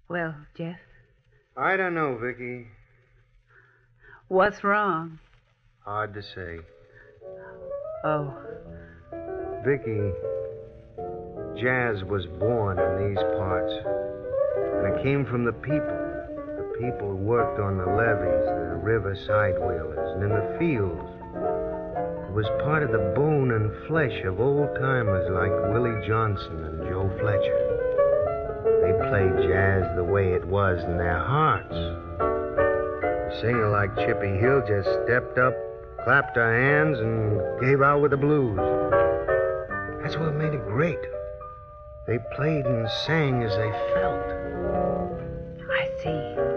Well, Jeff, I don't know, Vicky. what's wrong? Hard to say. Oh, Vicky, jazz was born in these parts. And it came from the people. The people who worked on the levees, the river side wheelers, and in the fields. It was part of the bone and flesh of old-timers like Willie Johnson and Joe Fletcher. They played jazz the way it was in their hearts. A singer like Chippy Hill just stepped up, clapped her hands, and gave out with the blues. That's what made it great. They played and sang as they felt. I see.